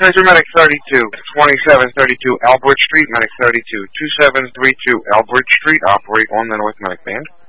Treasure Medic 32, 2732 Albert Street, Medic 32, 2732 Albert Street, operate on the North Medic Band.